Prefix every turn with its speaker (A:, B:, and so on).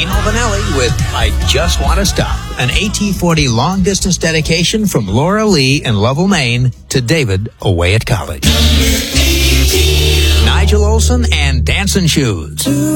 A: Dino Vanelli with I Just Want to Stop, an AT-40 long-distance dedication from Laura Lee in Lovell, Maine, to David away at college. Nigel Olsson and Dancing Shoes.